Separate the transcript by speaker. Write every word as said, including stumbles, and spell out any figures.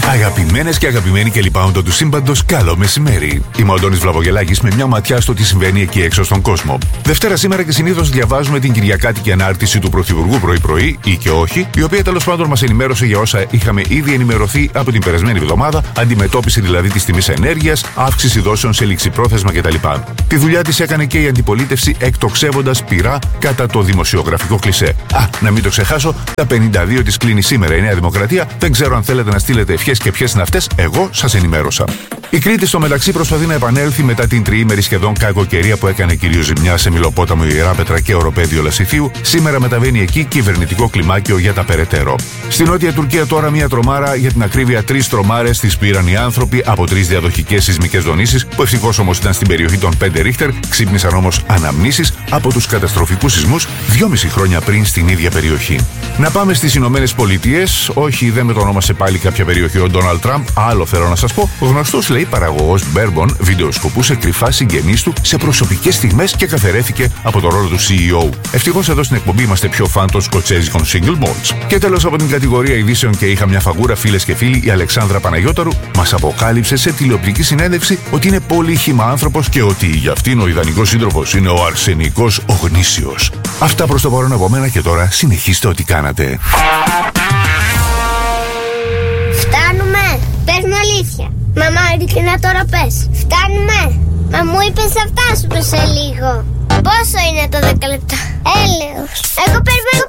Speaker 1: Αγαπημένες και αγαπημένοι και λοιπάοντο του σύμπαντος, καλό μεσημέρι. Είμαι ο Αντώνης Βλαβογελάκης με μια ματιά στο τι συμβαίνει εκεί έξω στον κόσμο. Δευτέρα σήμερα και συνήθως διαβάζουμε την κυριακάτικη ανάρτηση του Πρωθυπουργού πρωί-πρωί ή και όχι, η οποία τέλος πάντων μας ενημέρωσε για όσα είχαμε ήδη ενημερωθεί από την περασμένη εβδομάδα, αντιμετώπιση δηλαδή της τιμής ενέργειας, αύξηση δόσεων σε ληξιπρόθεσμα κτλ. Τη δουλειά της έκανε και η αντιπολίτευση εκτοξεύοντας πυρά κατά το δημοσιογραφικό κλισέ. Α, να μην το ξεχάσω, τα πενήντα δύο της κλείνει σήμερα η Νέα Δημοκρατία. Δεν ξέρω αν θέλετε να στείλετε ευχές και ποιες είναι αυτές, εγώ σας ενημέρωσα. Η Κρήτη στο μεταξύ προσπαθεί να επανέλθει μετά την τριήμερη σχεδόν κακοκαιρία που έκανε κυρίως ζημιά σε Μυλοπόταμο, Ιεράπετρα και Οροπέδιο Λασιθίου. Σήμερα μεταβαίνει εκεί κυβερνητικό κλιμάκιο για τα περαιτέρω. Στην Νότια Τουρκία τώρα μια τρομάρα, για την ακρίβεια τρεις τρομάρες τις πήραν οι άνθρωποι από τρεις διαδοχικές σεισμικές δονήσεις που ευτυχώς όμως ήταν στην περιοχή των πέντε Ρίχτερ. Ξύπνησαν όμως αναμνήσεις από τους καταστροφικούς σεισμούς δυόμιση χρόνια πριν στην ίδια περιοχή. Να πάμε στις Ηνωμένες Πολιτείες. Όχι, δεν μετονόμασε πάλι κάποια περιοχή ο Ντόναλντ Τραμπ. Άλλο θέλω να σας πω. Ο γνωστός, λέει, παραγωγός Μπέρμπον βιντεοσκοπούσε κρυφά συγγενείς του σε προσωπικές στιγμές και καθαιρέθηκε από το ρόλο του σι ι ο. Ευτυχώς εδώ στην εκπομπή είμαστε πιο φαν των σκοτσέζικων single malts. Και τέλος από την κατηγορία ειδήσεων και είχα μια φαγούρα, φίλες και φίλοι, η Αλεξάνδρα Παναγιώταρου μας αποκάλυψε σε τηλεοπτική συνέντευξη ότι είναι πολύ χύμα άνθρωπος και ότι για αυτήν ο ιδανικός σύντροφος είναι ο αρσενικός ο γνήσιος. Αυτά προς το παρόν από μένα και τώρα συνεχίστε ό,τι κάνατε.
Speaker 2: Φτάνουμε! Πες μου αλήθεια. Μαμά, ειλικρινά τώρα πες. Φτάνουμε! Μα μου είπες θα φτάσουμε σε λίγο. Πόσο είναι το δέκα λεπτά? Έλεος. Εγώ περιμένω